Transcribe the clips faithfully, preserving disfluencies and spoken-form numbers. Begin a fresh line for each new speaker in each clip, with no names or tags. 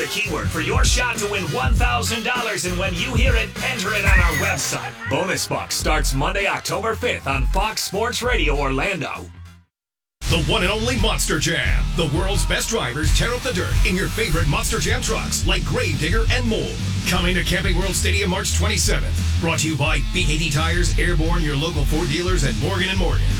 keyword for your shot to win one thousand dollars, and when you hear it, enter it on our website. Bonus Bucks starts Monday, October fifth on Fox Sports Radio Orlando.
The one and only Monster Jam. The world's best drivers tear up the dirt in your favorite Monster Jam trucks like Gravedigger and Mole. Coming to Camping World Stadium March twenty-seventh. Brought to you by B eighty Tires, Airborne, your local Ford dealers, and Morgan and Morgan.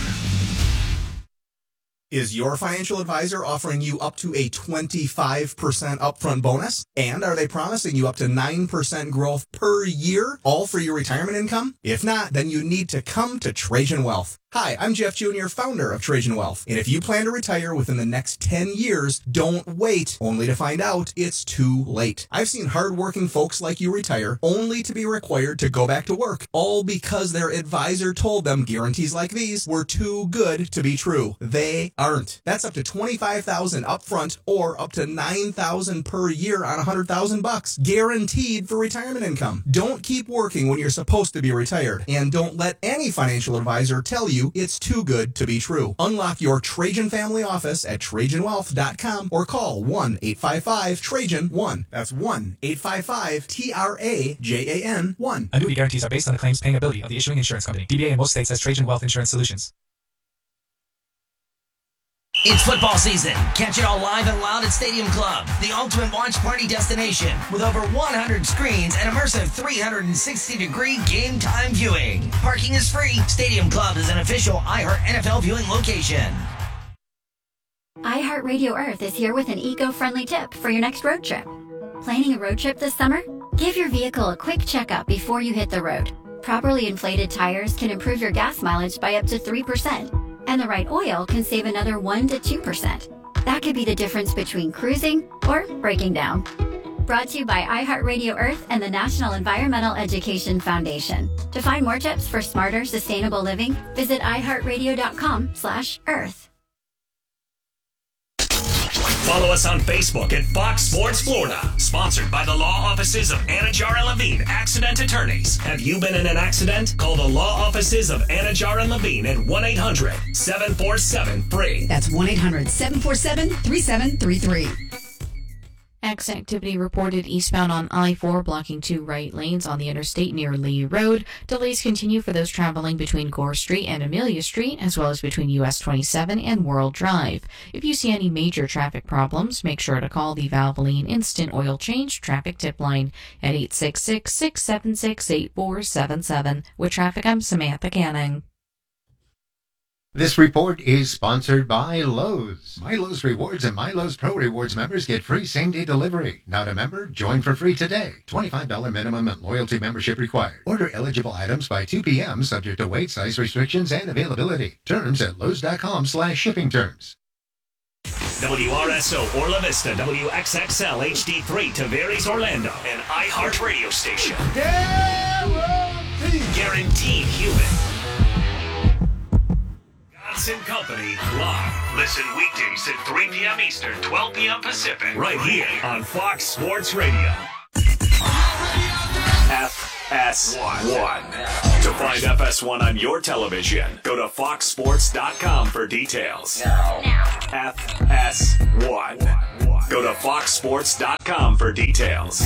Is your financial advisor offering you up to a twenty-five percent upfront bonus? And are they promising you up to nine percent growth per year, all for your retirement income? If not, then you need to come to Trajan Wealth. Hi, I'm Jeff Junior, founder of Trajan Wealth. And if you plan to retire within the next ten years, don't wait, only to find out it's too late. I've seen hardworking folks like you retire only to be required to go back to work, all because their advisor told them guarantees like these were too good to be true. They aren't. That's up to twenty-five thousand dollars upfront or up to nine thousand dollars per year on one hundred thousand bucks, guaranteed for retirement income. Don't keep working when you're supposed to be retired, and don't let any financial advisor tell you it's too good to be true. Unlock your Trajan family office at Trajan Wealth dot com or call one eight five five Trajan one. That's one eight five five T R A J A N one.
Annuity guarantees are based on the claims paying ability of the issuing insurance company. D B A in most states has Trajan Wealth Insurance Solutions.
It's football season. Catch it all live and loud at Stadium Club, the ultimate watch party destination with over one hundred screens and immersive three hundred sixty degree game time viewing. Parking is free. Stadium Club is an official iHeart N F L viewing location.
iHeartRadio Earth is here with an eco-friendly tip for your next road trip. Planning a road trip this summer? Give your vehicle a quick checkup before you hit the road. Properly inflated tires can improve your gas mileage by up to three percent. And the right oil can save another one to two percent. That could be the difference between cruising or breaking down. Brought to you by iHeartRadio Earth and the National Environmental Education Foundation. To find more tips for smarter, sustainable living, visit iHeartRadio.com slash Earth.
Follow us on Facebook at Fox Sports Florida. Sponsored by the law offices of Anajar and Levine, accident attorneys. Have you been in an accident? Call the law offices of Anajar and Levine at one eight hundred seven four seven free.
That's one eight hundred seven four seven three seven three three.
X activity reported eastbound on I four, blocking two right lanes on the interstate near Lee Road. Delays continue for those traveling between Gore Street and Amelia Street, as well as between U S twenty-seven and World Drive. If you see any major traffic problems, make sure to call the Valvoline Instant Oil Change Traffic Tip Line at eight six six, six seven six, eight four seven seven. With traffic, I'm Samantha Canning.
This report is sponsored by Lowe's. My Lowe's Rewards and My Lowe's Pro Rewards members get free same-day delivery. Not a member? Join for free today. twenty-five dollars minimum and loyalty membership required. Order eligible items by two p.m. subject to weight, size restrictions, and availability. Terms at Lowe's.com slash shipping terms.
W R S O Orla Vista, W X X L H D three, Tavares Orlando, an iHeart radio station. Guaranteed. Guaranteed human. Johnson Company live. Listen weekdays at three p.m. Eastern, twelve p.m. Pacific, right here on Fox Sports Radio. F S one. To find F S one on your television, go to fox sports dot com for details. Now. F S one. Go to fox sports dot com for details.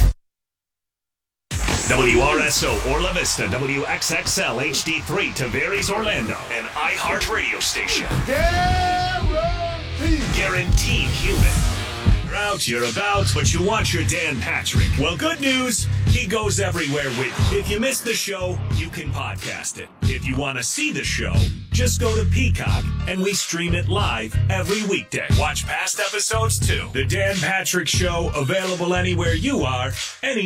W R S O Orla Vista, W X X L H D three, Tavares Orlando, an iHeart radio station. Guaranteed. Guaranteed human. You're out, you're about, but you want your Dan Patrick. Well, good news, he goes everywhere with you. If you missed the show, you can podcast it. If you want to see the show, just go to Peacock, and we stream it live every weekday. Watch past episodes, too. The Dan Patrick Show, available anywhere you are, any